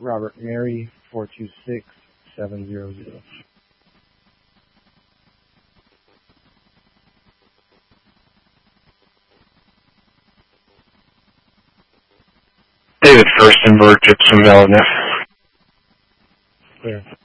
Robert Mary 426700. David Furstenberg, Gypsum Valley. Clear.